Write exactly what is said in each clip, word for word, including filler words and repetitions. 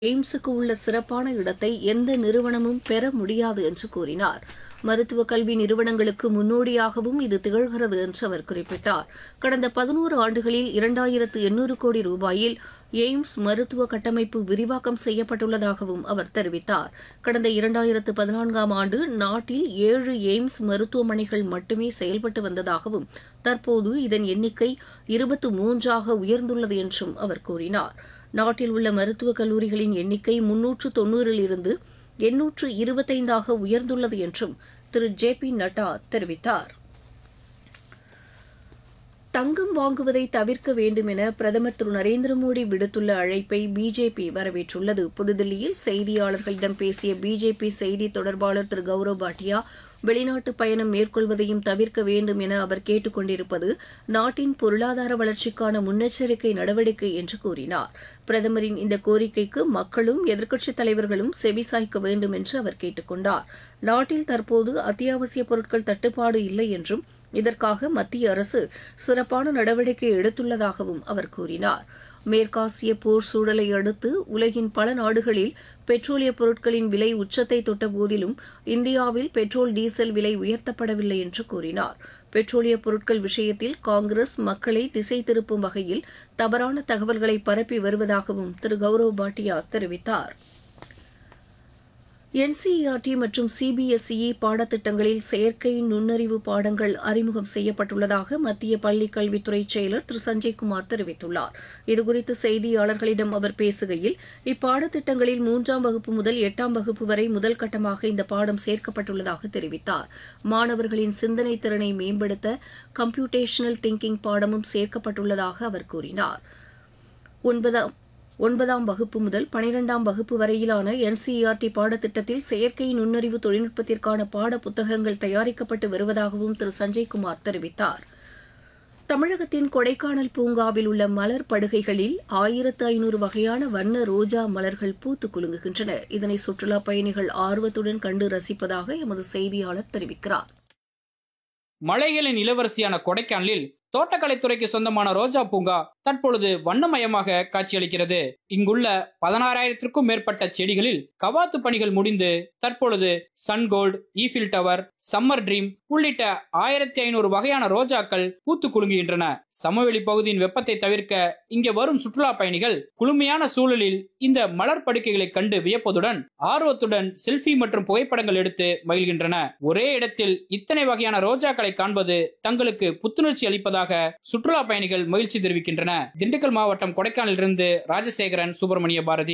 எய்ம்ஸுக்கு உள்ள சிறப்பான இடத்தை எந்த நிறுவனமும் பெற முடியாது என்று கூறினார். மருத்துவக் கல்வி நிறுவனங்களுக்கு முன்னோடியாகவும் இது திகழ்கிறது என்று அவர் குறிப்பிட்டார். கடந்த பதினோரு ஆண்டுகளில் இரண்டாயிரத்து எண்ணூறு கோடி ரூபாயில் எய்ம்ஸ் மருத்துவ கட்டமைப்பு விரிவாக்கம் செய்யப்பட்டுள்ளதாகவும் அவர் தெரிவித்தார். கடந்த இரண்டாயிரத்து பதினான்காம் ஆண்டு நாட்டில் ஏழு எய்ம்ஸ் மருத்துவமனைகள் மட்டுமே செயல்பட்டு வந்ததாகவும் தற்போது இதன் எண்ணிக்கை இருபத்து மூன்றாக உயர்ந்துள்ளது என்றும் அவர் கூறினார். நாட்டில் உள்ள மருத்துவக் கல்லூரிகளின் எண்ணிக்கை முன்னூற்று தொன்னூறில் இருந்து எண்ணூற்று இருபத்தைந்தாக உயர்ந்துள்ளது என்றும் திரு ஜே பி நட்டா தெரிவித்தார். தங்கம் வாங்குவதை தவிர்க்க வேண்டும் என பிரதமர் திரு நரேந்திர மோடி விடுத்துள்ள அழைப்பை பிஜேபி வரவேற்றுள்ளது. புதுதில்லியில் செய்தியாளர்களிடம் பேசிய பிஜேபி செய்தி தொடர்பாளர் திரு கௌரவ் பாட்டியா, வெளிநாட்டு பயணம் மேற்கொள்வதையும் தவிர்க்க வேண்டும் என அவர் கேட்டுக் கொண்டிருப்பது நாட்டின் பொருளாதார வளர்ச்சிக்கான முன்னெச்சரிக்கை நடவடிக்கை என்று கூறினார். பிரதமரின் இந்த கோரிக்கைக்கு மக்களும் எதிர்க்கட்சித் தலைவர்களும் செவிசாய்க்க வேண்டும் என்று அவர் கேட்டுக் கொண்டார். நாட்டில் தற்போது அத்தியாவசிய பொருட்கள் தட்டுப்பாடு இல்லை என்றும் இதற்காக மத்திய அரசு சிறப்பான நடவடிக்கை எடுத்துள்ளதாகவும் அவர் கூறினார். மேற்காசிய போர் சூழலை அடுத்து உலகின் பல நாடுகளில் பெட்ரோலிய பொருட்களின் விலை உச்சத்தை தொட்ட போதிலும் இந்தியாவில் பெட்ரோல் டீசல் விலை உயர்த்தப்படவில்லை என்று கூறினார். பெட்ரோலிய பொருட்கள் விஷயத்தில் காங்கிரஸ் மக்களை திசை திருப்பும் வகையில் தவறான தகவல்களை பரப்பி வருவதாகவும் திரு கௌரவ் பாட்டியா தெரிவித்தார். N C E R D மற்றும் சி பி எஸ் இ பாடத்திட்டங்களில் செயற்கை நுண்ணறிவு பாடங்கள் அறிமுகம் செய்யப்பட்டுள்ளதாக மத்திய பள்ளிக் கல்வித்துறை செயலர் திரு சஞ்சய்குமார் தெரிவித்துள்ளார். இதுகுறித்து செய்தியாளர்களிடம் அவர் பேசுகையில், இப்பாடத்திட்டங்களில் மூன்றாம் வகுப்பு முதல் எட்டாம் வகுப்பு வரை முதல் கட்டமாக இந்த பாடம் சேர்க்கப்பட்டுள்ளதாக தெரிவித்தார். மாணவர்களின் சிந்தனை திறனை மேம்படுத்த கம்ப்யூட்டேஷனல் திங்கிங் பாடமும் சேர்க்கப்பட்டுள்ளதாக அவர் கூறினார். ஒன்பதாம் ஒன்பதாம் வகுப்பு முதல் பனிரெண்டாம் வகுப்பு வரையிலான N C E R D பாடத்திட்டத்தில் செயற்கை நுண்ணறிவு தொழில்நுட்பத்திற்கான பாட புத்தகங்கள் தயாரிக்கப்பட்டு வருவதாகவும் திரு சஞ்சய்குமார் தெரிவித்தார். தமிழகத்தின் கொடைக்கானல் பூங்காவில் உள்ள மலர் படுகைகளில் ஆயிரத்து ஐநூறு வகையான வண்ண ரோஜா மலர்கள் பூத்து குலுங்குகின்றன. இதனை சுற்றுலாப் பயணிகள் ஆர்வத்துடன் கண்டு ரசிப்பதாக எமது செய்தியாளர் தெரிவிக்கிறார். மலைகளின் இளவரசியான கொடைக்கானலில் தோட்டக்கலைத்துறைக்கு சொந்தமான ரோஜா பூங்கா தற்பொழுது வண்ணமயமாக காட்சியளிக்கிறது. இங்குள்ள பதினாறாயிரத்திற்கும் மேற்பட்ட செடிகளில் கவாத்து பணிகள் முடிந்து தற்பொழுது sungold, Eiffel tower, summer dream உள்ளிட்ட ஆயிரத்தி ஐநூறு வகையான ரோஜாக்கள் பூத்து குலுங்குகின்றன. சமவெளி பகுதியின் வெப்பத்தை தவிர்க்க இங்கே வரும் சுற்றுலா பயணிகள் குளுமையான சூழலில் இந்த மலர் படுக்கைகளை கண்டு வியப்பதுடன் ஆர்வத்துடன் செல்ஃபி மற்றும் புகைப்படங்கள் எடுத்து மகிழ்கின்றன. ஒரே இடத்தில் இத்தனை வகையான ரோஜாக்களை காண்பது தங்களுக்கு புத்துணர்ச்சி அளிப்பதாக சுற்றுலா பயணிகள் மகிழ்ச்சி தெரிவிக்கின்றனர். திண்டுக்கல் மாவட்டம் கொடைக்கானலிலிருந்து ராஜசேகரன், சுப்பிரமணிய பாரதி.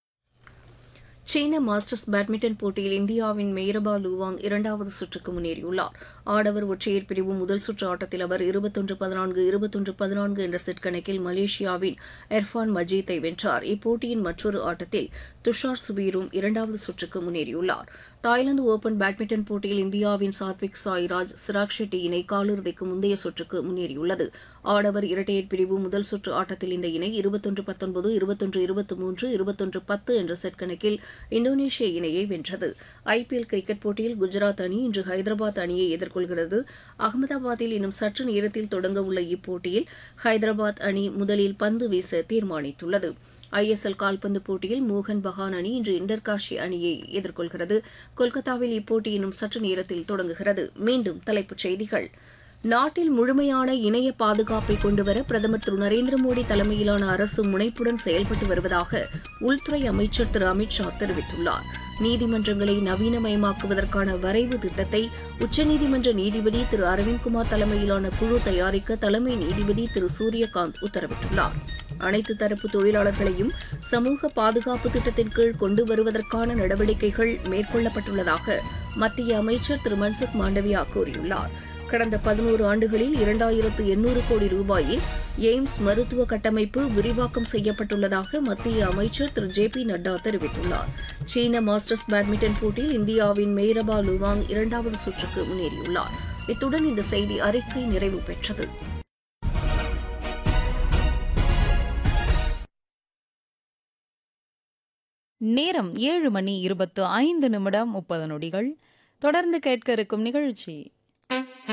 சீன மாஸ்டர்ஸ் பேட்மிண்டன் போட்டியில் இந்தியாவின் மெய்ரபா லூவாங் இரண்டாவது சுற்றுக்கு முன்னேறியுள்ளார். ஆடவர் ஒற்றையர் பிரிவு முதல் சுற்று ஆட்டத்தில் அவர் இருபத்தொன்று பதினான்கு இருபத்தொன்று பதினான்கு என்ற செட் கணக்கில் மலேசியாவின் எர்ஃபான் மஜீத்தை வென்றார். இப்போட்டியின் மற்றொரு ஆட்டத்தில் துஷார் சுபீரும் இரண்டாவது சுற்றுக்கு முன்னேறியுள்ளார். தாய்லாந்து ஓபன் பேட்மிண்டன் போட்டியில் இந்தியாவின் சாத்விக் சாய்ராஜ், சிராக் ஷெட்டி இணை காலிறுதிக்கு முந்தைய சுற்றுக்கு முன்னேறியுள்ளது. ஆடவர் இரட்டையர் பிரிவு முதல் சுற்று ஆட்டத்தில் இந்த இணை இருபத்தொன்று பத்தொன்பது இருபத்தொன்று இருபத்தி மூன்று இருபத்தொன்று பத்து என்ற செட் கணக்கில் இந்தோனேஷிய இணையை வென்றது. ஐ பி எல் கிரிக்கெட் போட்டியில் குஜராத் அணி இன்று ஹைதராபாத் அணியை எதிர்கொள்கிறது. அகமதாபாத்தில் இன்னும் சற்று நேரத்தில் தொடங்க உள்ள இப்போட்டியில் ஹைதராபாத் அணி முதலில் பந்து வீச தீர்மானித்துள்ளது. ஐ எஸ் எல் கால்பந்து போட்டியில் மோகன் பகான் அணி இன்று இண்டர்காஷி அணியை எதிர்கொள்கிறது. கொல்கத்தாவில் இப்போட்டி இன்னும் சற்று நேரத்தில் தொடங்குகிறது. மீண்டும் தலைப்புச் செய்திகள். நாட்டில் முழுமையான இணைய பாதுகாப்பை கொண்டுவர பிரதமர் திரு நரேந்திர மோடி தலைமையிலான அரசு முனைப்புடன் செயல்பட்டு வருவதாக உள்துறை அமைச்சர் திரு அமித் ஷா தெரிவித்துள்ளார். நீதிமன்றங்களை நவீனமயமாக்குவதற்கான வரைவு திட்டத்தை உச்சநீதிமன்ற நீதிபதி திரு அரவிந்த்குமார் தலைமையிலான குழு தயாரிக்க தலைமை நீதிபதி திரு சூரியகாந்த் உத்தரவிட்டுள்ளார். அனைத்து தரப்பு தொழிலாளர்களையும் சமூக பாதுகாப்பு திட்டத்தின் கீழ் கொண்டு வருவதற்கான நடவடிக்கைகள் மேற்கொள்ளப்பட்டுள்ளதாக மத்திய அமைச்சர் திரு மன்சுக் மாண்டவியா கூறியுள்ளார். கடந்த பதினோரு ஆண்டுகளில் இரண்டாயிரத்து எண்ணூறு கோடி ரூபாயில் எய்ம்ஸ் மருத்துவ கட்டமைப்பு விரிவாக்கம் செய்யப்பட்டுள்ளதாக மத்திய அமைச்சர் திரு ஜே பி நட்டா தெரிவித்துள்ளார். சீன மாஸ்டர்ஸ் பேட்மிண்டன் போட்டியில் இந்தியாவின் மெய்ரபா லுவாங் இரண்டாவது சுற்றுக்கு முன்னேறியுள்ளார். இத்துடன் இந்த செய்தி அறிக்கை நிறைவு பெற்றது. நேரம் ஏழு மணி இருபத்து ஐந்து நிமிடம் முப்பது நொடிகள். தொடர்ந்து கேட்க இருக்கும் நிகழ்ச்சி